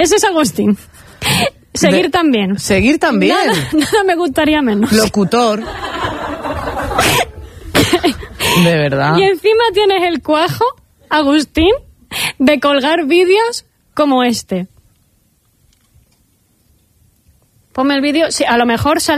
Ese es Agustín. Seguir también. Seguir también. Nada me gustaría menos. Locutor. De verdad. Y encima tienes el cuajo, Agustín, de colgar vídeos como este. Ponme el vídeo. Sí, a lo mejor